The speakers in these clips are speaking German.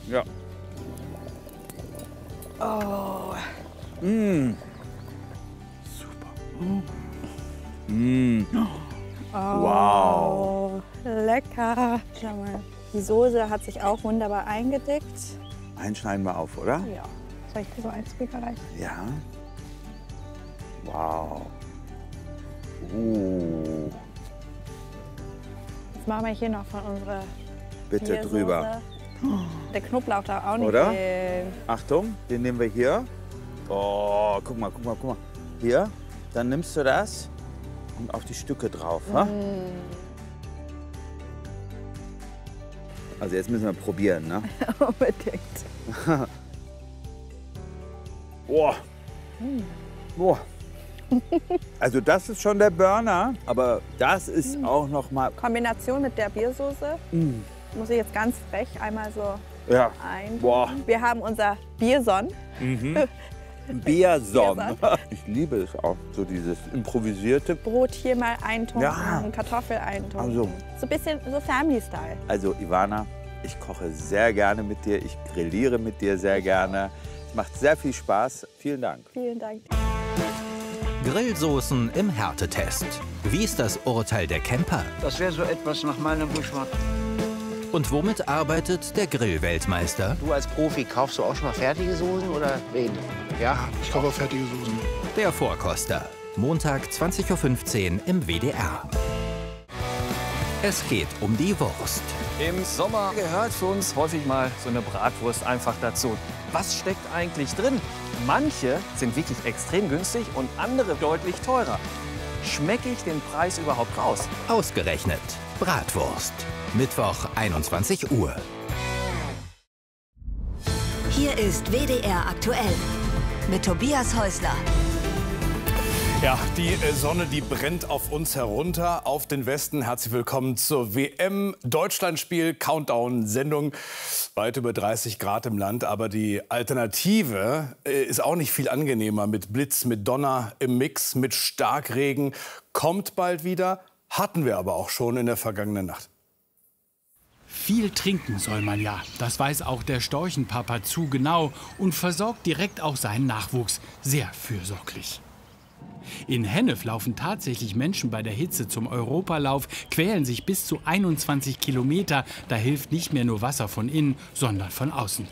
Ja. Oh. Super. Wow. Lecker. Schau mal. Die Soße hat sich auch wunderbar eingedickt. Einen schneiden wir auf, oder? Ja. Soll ich dir so eins reichen? Ja. Wow. Jetzt machen wir hier noch von unserer Bitte Biersoße. drüber. Der Knoblauch darf auch nicht Oder? fehlen. Achtung, den nehmen wir hier. Oh, guck mal, guck mal, guck mal. Hier, dann nimmst du das und auf die Stücke drauf. Ha? Also jetzt müssen wir probieren, ne? Unbedingt. Boah. Boah. Also das ist schon der Burner, aber das ist auch noch mal. Kombination mit der Biersoße. Muss ich jetzt ganz frech einmal so Ja. ein. Boah. Wir haben unser Bierson. Bierson. Ich liebe es auch, so dieses improvisierte. Brot hier mal eintunken, Ja. Kartoffel eintunken. Also. So ein bisschen so Family-Style. Also Ivana, ich koche sehr gerne mit dir, ich grilliere mit dir sehr gerne. Es macht sehr viel Spaß. Vielen Dank. Vielen Dank. Grillsoßen im Härtetest. Wie ist das Urteil der Camper? Das wäre so etwas nach meinem Geschmack. Und womit arbeitet der Grillweltmeister? Du als Profi, kaufst du auch schon mal fertige Soßen oder wen? Ja? Ich kaufe auch fertige Soßen. Der Vorkoster. Montag 20:15 Uhr im WDR. Es geht um die Wurst. Im Sommer gehört für uns häufig mal so eine Bratwurst einfach dazu. Was steckt eigentlich drin? Manche sind wirklich extrem günstig und andere deutlich teurer. Schmecke ich den Preis überhaupt raus? Ausgerechnet Bratwurst. Mittwoch 21 Uhr. Hier ist WDR aktuell mit Tobias Häusler. Ja, die Sonne, die brennt auf uns herunter, auf den Westen. Herzlich willkommen zur WM-Deutschlandspiel-Countdown-Sendung. Weit über 30 Grad im Land, aber die Alternative ist auch nicht viel angenehmer. Mit Blitz, mit Donner im Mix, mit Starkregen. Kommt bald wieder, hatten wir aber auch schon in der vergangenen Nacht. Viel trinken soll man ja. Das weiß auch der Storchenpapa zu genau und versorgt direkt auch seinen Nachwuchs sehr fürsorglich. In Hennef laufen tatsächlich Menschen bei der Hitze zum Europalauf, quälen sich bis zu 21 Kilometer. Da hilft nicht mehr nur Wasser von innen, sondern von außen.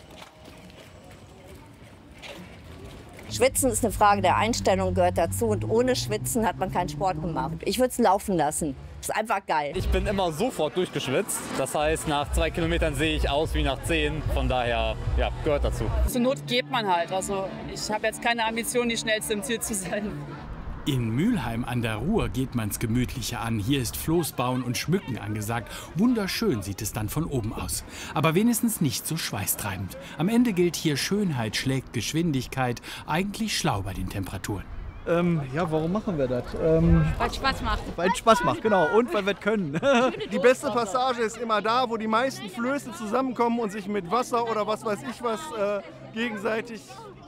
Schwitzen ist eine Frage der Einstellung, gehört dazu. Und ohne Schwitzen hat man keinen Sport gemacht. Ich würde es laufen lassen. Ist einfach geil. Ich bin immer sofort durchgeschwitzt. Das heißt, nach 2 Kilometern sehe ich aus wie nach 10. Von daher, ja, gehört dazu. Zur Not geht man halt. Also ich habe jetzt keine Ambition, die schnellste im Ziel zu sein. In Mülheim an der Ruhr geht man's gemütlicher an. Hier ist Floß bauen und Schmücken angesagt. Wunderschön sieht es dann von oben aus. Aber wenigstens nicht so schweißtreibend. Am Ende gilt hier, Schönheit schlägt Geschwindigkeit. Eigentlich schlau bei den Temperaturen. Ja, warum machen wir das? Weil es Spaß macht. Weil es Spaß macht, genau. Und weil wir es können. Die beste Passage ist immer da, wo die meisten Flöße zusammenkommen und sich mit Wasser oder was weiß ich was gegenseitig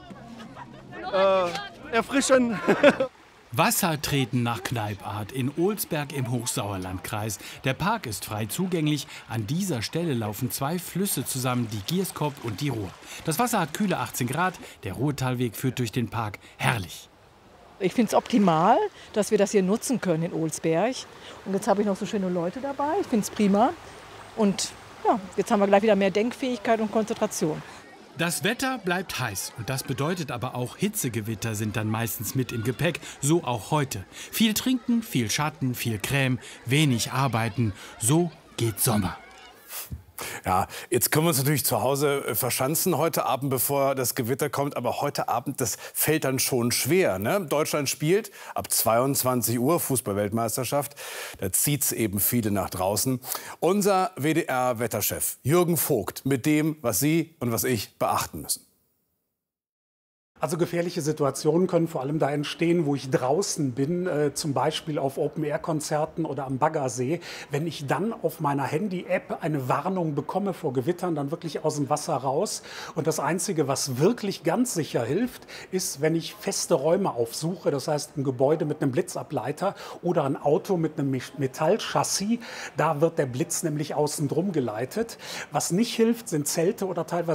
erfrischen. Wasser treten nach Kneipart in Olsberg im Hochsauerlandkreis. Der Park ist frei zugänglich. An dieser Stelle laufen 2 Flüsse zusammen, die Gierskop und die Ruhr. Das Wasser hat kühle 18 Grad. Der Ruhrtalweg führt durch den Park. Herrlich. Ich finde es optimal, dass wir das hier nutzen können in Olsberg. Und jetzt habe ich noch so schöne Leute dabei. Ich finde es prima. Und ja, jetzt haben wir gleich wieder mehr Denkfähigkeit und Konzentration. Das Wetter bleibt heiß und das bedeutet aber auch, Hitzegewitter sind dann meistens mit im Gepäck, so auch heute. Viel trinken, viel Schatten, viel Creme, wenig arbeiten, so geht Sommer. Ja, jetzt können wir uns natürlich zu Hause verschanzen heute Abend, bevor das Gewitter kommt. Aber heute Abend, das fällt dann schon schwer. Ne? Deutschland spielt ab 22 Uhr Fußball-Weltmeisterschaft. Da zieht's eben viele nach draußen. Unser WDR-Wetterchef Jürgen Vogt mit dem, was Sie und was ich beachten müssen. Also gefährliche Situationen können vor allem da entstehen, wo ich draußen bin, zum Beispiel auf Open-Air-Konzerten oder am Baggersee. Wenn ich dann auf meiner Handy-App eine Warnung bekomme vor Gewittern, dann wirklich aus dem Wasser raus. Und das Einzige, was wirklich ganz sicher hilft, ist, wenn ich feste Räume aufsuche, das heißt ein Gebäude mit einem Blitzableiter oder ein Auto mit einem Metallchassis. Da wird der Blitz nämlich außen drum geleitet. Was nicht hilft, sind Zelte oder teilweise